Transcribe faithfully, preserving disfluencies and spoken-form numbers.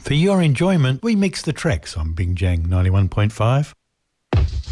For your enjoyment, we mix the tracks on Bing Jang ninety-one point five.